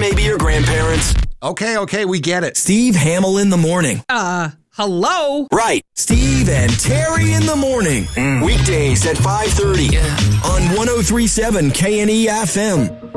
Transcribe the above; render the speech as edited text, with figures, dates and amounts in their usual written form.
maybe your grandparents. Okay, we get it. Steve Hamill in the morning. Hello? Right. Steve and Terry in the morning. Weekdays at 5:30. On 103.7 KNE FM.